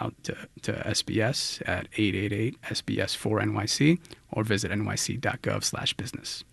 out to SBS at 888-SBS4-NYC or visit nyc.gov/business.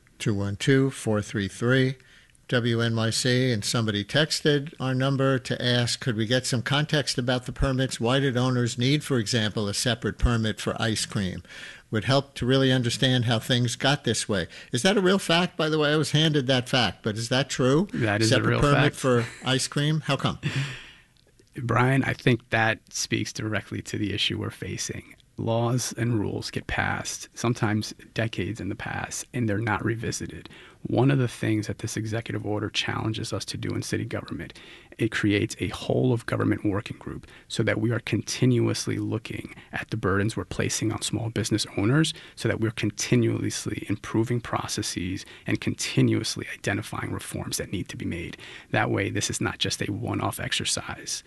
212-433-WNYC, and somebody texted our number to ask, could we get some context about the permits? Why did owners need, for example, a separate permit for ice cream? Would help to really understand how things got this way. Is that a real fact, by the way? I was handed that fact, but is that true? That is a real fact. Separate permit for ice cream? How come? Brian, I think that speaks directly to the issue we're facing. Laws and rules get passed, sometimes decades in the past, and they're not revisited. One of the things that this executive order challenges us to do in city government, it creates a whole of government working group so that we are continuously looking at the burdens we're placing on small business owners, so that we're continuously improving processes and continuously identifying reforms that need to be made. That way, this is not just a one-off exercise.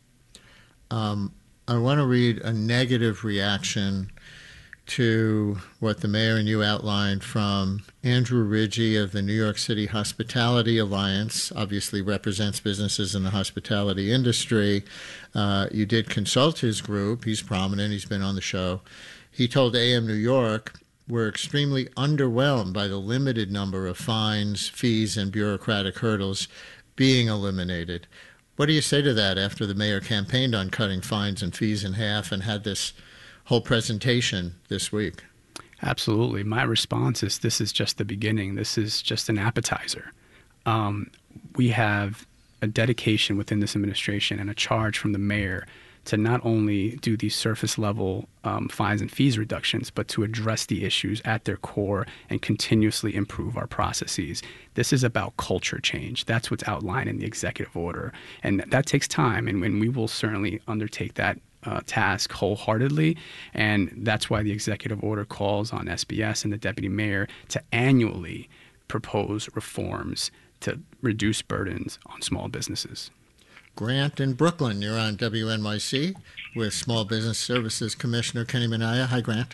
I want to read a negative reaction to what the mayor and you outlined from Andrew Ridgey of the New York City Hospitality Alliance, obviously represents businesses in the hospitality industry. You did consult his group. He's prominent. He's been on the show. He told AM New York, we're extremely underwhelmed by the limited number of fines, fees, and bureaucratic hurdles being eliminated. What do you say to that after the mayor campaigned on cutting fines and fees in half and had this whole presentation this week? Absolutely. My response is this is just the beginning. This is just an appetizer. We have a dedication within this administration and a charge from the mayor to not only do these surface level fines and fees reductions, but to address the issues at their core and continuously improve our processes. This is about culture change. That's what's outlined in the executive order. And that takes time, and we will certainly undertake that task wholeheartedly. And that's why the executive order calls on SBS and the deputy mayor to annually propose reforms to reduce burdens on small businesses. Grant in Brooklyn, you're on WNYC with Small Business Services Commissioner Kenny Minaya. Hi, Grant.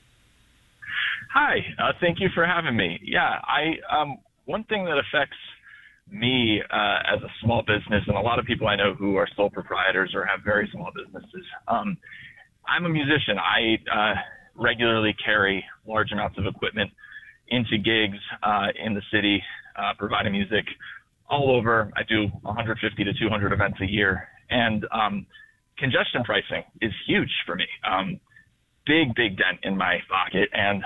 Hi, thank you for having me. Yeah, one thing that affects me as a small business, and a lot of people I know who are sole proprietors or have very small businesses, I'm a musician. I regularly carry large amounts of equipment into gigs in the city, providing music all over. I do 150 to 200 events a year, and congestion pricing is huge for me. Big dent in my pocket. And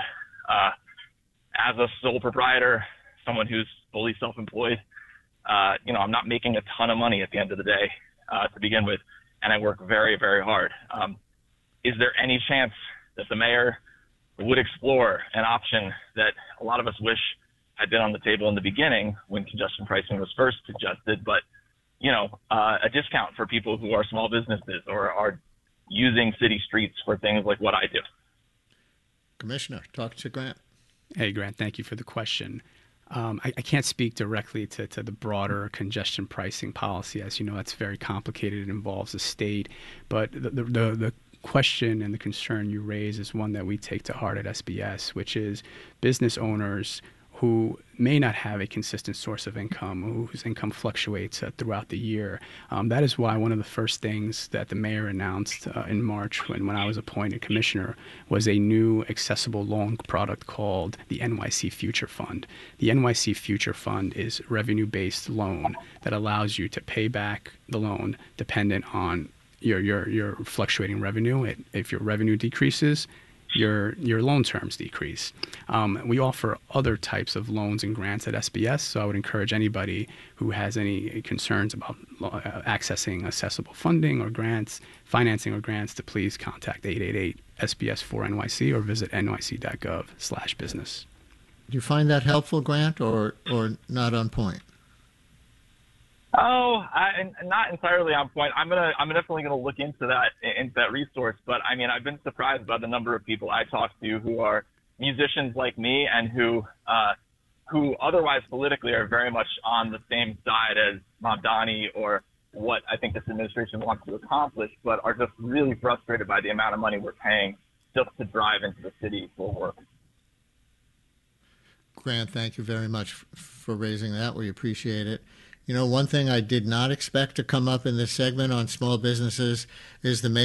as a sole proprietor, someone who's fully self-employed, I'm not making a ton of money at the end of the day to begin with, and I work very, very hard. Is there any chance that the mayor would explore an option that a lot of us wish had been on the table in the beginning when congestion pricing was first suggested, but, a discount for people who are small businesses or are using city streets for things like what I do? Commissioner, talk to Grant. Hey, Grant, thank you for the question. I can't speak directly to the broader congestion pricing policy. As you know, that's very complicated. It involves the state. But the question and the concern you raise is one that we take to heart at SBS, which is business owners who may not have a consistent source of income, whose income fluctuates throughout the year. That is why one of the first things that the mayor announced in March when I was appointed commissioner was a new accessible loan product called the NYC Future Fund. The NYC Future Fund is a revenue-based loan that allows you to pay back the loan dependent on your fluctuating revenue. If your revenue decreases, your loan terms decrease. We offer other types of loans and grants at SBS, so I would encourage anybody who has any concerns about accessing accessible funding or grants, financing or grants, to please contact 888-SBS4-NYC or visit nyc.gov/business. Do you find that helpful, Grant, or not on point? Not entirely on point. I'm definitely gonna look into that resource. But I mean, I've been surprised by the number of people I talk to who are musicians like me and who otherwise politically are very much on the same side as Mamdani or what I think this administration wants to accomplish, but are just really frustrated by the amount of money we're paying just to drive into the city for work. Grant, thank you very much for raising that. We appreciate it. One thing I did not expect to come up in this segment on small businesses is the